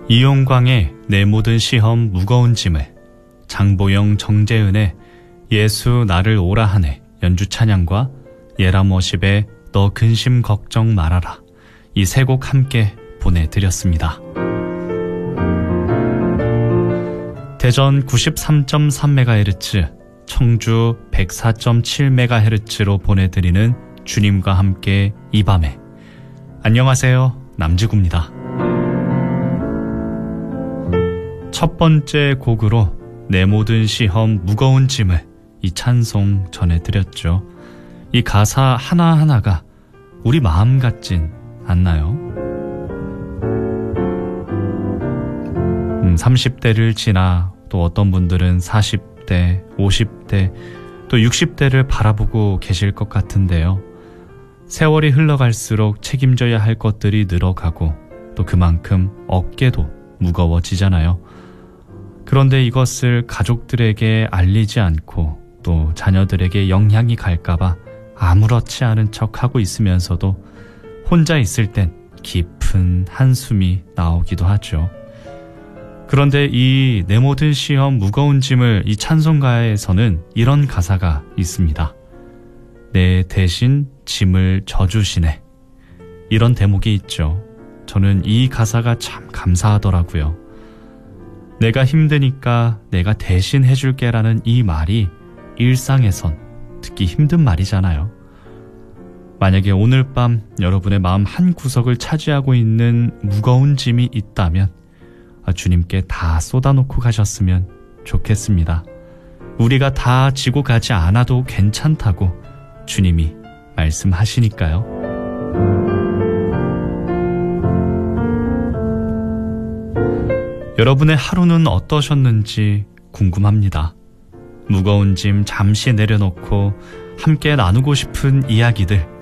이용광의 내 모든 시험 무거운 짐을, 장보영 정재은의 예수 나를 오라 하네 연주 찬양과 예람워십의 너 근심 걱정 말아라, 이 세 곡 함께 보내드렸습니다. 대전 93.3MHz, 청주 104.7MHz로 보내드리는 주님과 함께 이 밤에, 안녕하세요, 남지구입니다. 첫 번째 곡으로 내 모든 시험 무거운 짐을, 이 찬송 전해드렸죠. 이 가사 하나하나가 우리 마음 같진 않나요? 30대를 지나 또 어떤 분들은 40대, 50대, 또 60대를 바라보고 계실 것 같은데요. 세월이 흘러갈수록 책임져야 할 것들이 늘어가고 또 그만큼 어깨도 무거워지잖아요. 그런데 이것을 가족들에게 알리지 않고 또 자녀들에게 영향이 갈까봐 아무렇지 않은 척하고 있으면서도 혼자 있을 땐 깊은 한숨이 나오기도 하죠. 그런데 이 내 모든 시험 무거운 짐을, 이 찬송가에서는 이런 가사가 있습니다. 내 대신 짐을 져주시네, 이런 대목이 있죠. 저는 이 가사가 참 감사하더라고요. 내가 힘드니까 내가 대신 해줄게 라는 이 말이 일상에선 듣기 힘든 말이잖아요. 만약에 오늘 밤 여러분의 마음 한 구석을 차지하고 있는 무거운 짐이 있다면 주님께 다 쏟아놓고 가셨으면 좋겠습니다. 우리가 다 지고 가지 않아도 괜찮다고 주님이 말씀하시니까요. 여러분의 하루는 어떠셨는지 궁금합니다. 무거운 짐 잠시 내려놓고 함께 나누고 싶은 이야기들